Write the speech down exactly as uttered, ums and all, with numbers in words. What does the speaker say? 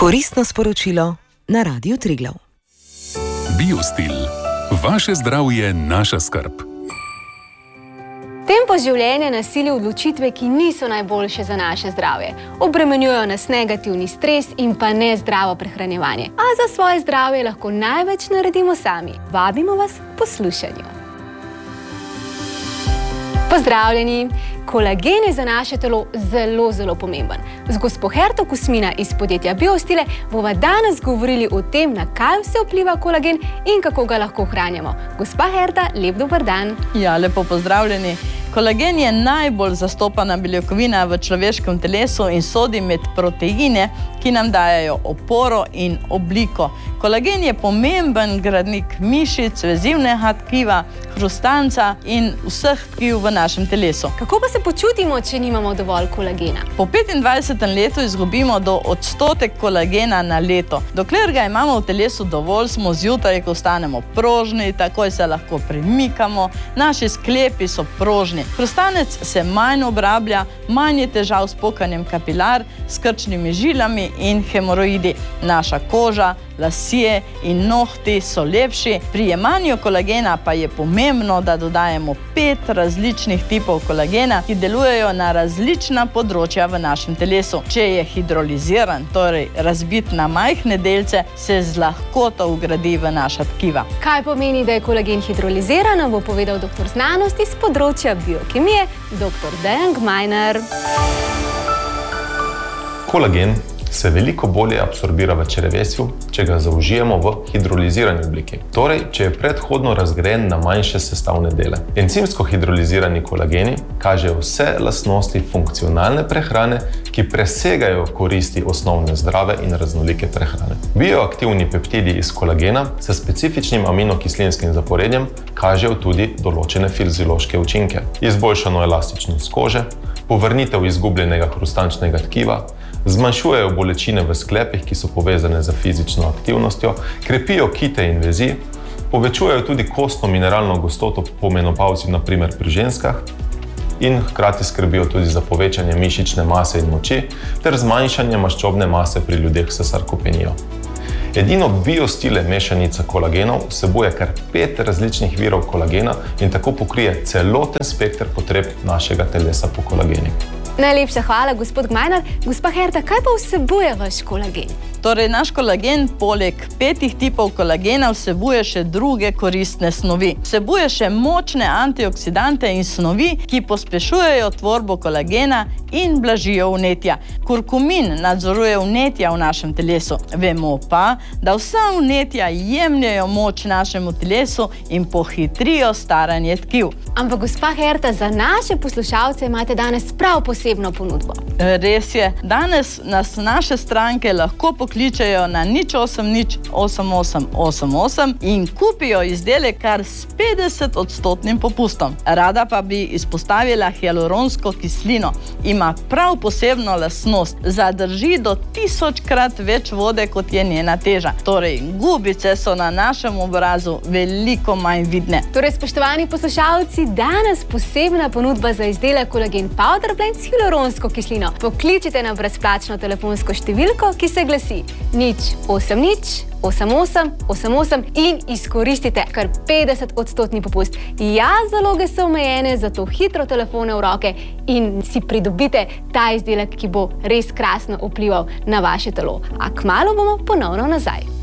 Koristno sporočilo na Radiu Triglav. Biostil. Vaše zdravje, naša skrb. Tempo življenja nas sili odločitve, ki niso najboljše za naše zdravje. Obremenjujejo nas negativni stres in pa nezdravo prehranjevanje. A za svoje zdravje lahko največ naredimo sami. Vabimo vas k poslušanju. Pozdravljeni! Kolagen je za naše telo zelo, zelo pomemben. Z gospo Herto Kusmina iz podjetja Biostile bova danes govorili o tem, na kaj vse vpliva kolagen in kako ga lahko hranjamo. Gospa Herta, lep dober dan. Ja, lepo pozdravljeni. Kolagen je najbolj zastopana beljakovina v človeškem telesu in sodi med proteine, ki nam dajejo oporo in obliko. Kolagen je pomemben gradnik mišic, vezivnega tkiva, hrustanca in vseh tkiv v našem telesu. Kako pa se počutimo, če nimamo dovolj kolagena? Po petindvajsetem letu izgubimo do odstotek kolagena na leto. Dokler ga imamo v telesu dovolj, smo zjutraj, ko ostanemo prožni, takoj se lahko premikamo, naši sklepi so prožni. Hrustanec se manj obrablja, manj je težav s pokanjem kapilar, s krčnimi žilami in hemoroidi. Naša koža, lasje in nohti so lepši. Pri jemanju kolagena pa je pomembno, da dodajemo pet različnih tipov kolagena, ki delujejo na različna področja v našem telesu. Če je hidroliziran, torej razbit na majhne delce, se z lahkoto vgradi v naša tkiva. Kaj pomeni, da je kolagen hidroliziran, bo povedal doktor znanosti z področja biokemije, doktor Dejan Gmajner. Kolagen se veliko bolje absorbira v črevesju, če ga zaužijemo v hidrolizirani obliki. Torej, če je predhodno razgrajen na manjše sestavne dele. Encimsko hidrolizirani kolageni kažejo vse lastnosti funkcionalne prehrane, ki presegajo koristi osnovne zdrave in raznolike prehrane. Bioaktivni peptidi iz kolagena s specifičnim aminokislinskim zaporedjem kažejo tudi določene fiziološke učinke. Izboljšano elastičnost kože, povrnitev izgubljenega hrustančnega tkiva, zmanjšujejo bolečine v sklepih, ki so povezane z fizično aktivnostjo, krepijo kite in vezi, povečujejo tudi kostno mineralno gostoto po menopavzi, na primer pri ženskah, in hkrati skrbijo tudi za povečanje mišične mase in moči ter zmanjšanje maščobne mase pri ljudeh s sarkopenijo. Edino Biostile mešanica kolagenov vsebuje kar pet različnih virov kolagena in tako pokrije celoten spekter potreb našega telesa po kolageni. Najlepša hvala, gospod Gmajner. Gospa Herta, kaj pa vsebuje vaš kolagen? Torej, naš kolagen poleg petih tipov kolagena vsebuje še druge koristne snovi. Vsebuje še močne antioksidante in snovi, ki pospešujejo tvorbo kolagena in blažijo vnetja. Kurkumin nadzoruje vnetja v našem telesu. Vemo pa, da vsa vnetja jemljajo moč našemu telesu in pohitrijo staranje tkiv. Ampak, gospa Herta, za naše poslušalce imate danes prav posebno ponudbo. Res je. Danes nas naše stranke lahko pokličejo na nič osem nič osem osem osem osem in kupijo izdelek kar s petdeset odstotnim popustom. Rada pa bi izpostavila hialuronsko kislino. Ima prav posebno lastnost. Zadrži do tisočkrat več vode, kot je njena teža. Torej, gubice so na našem obrazu veliko manj vidne. Torej, spoštovani poslušalci, danes posebna ponudba za izdelek Kolagen Powder Blend s hialuronsko kislino. Pokličite na brezplačno telefonsko številko, ki se glasi nič osem nič osem osem osem osem in izkoristite kar petdeset odstotni popust. Ja, zaloge so omejene, zato hitro telefone v roke in si pridobite ta izdelek, ki bo res krasno vplival na vaše telo. A kmalu bomo ponovno nazaj.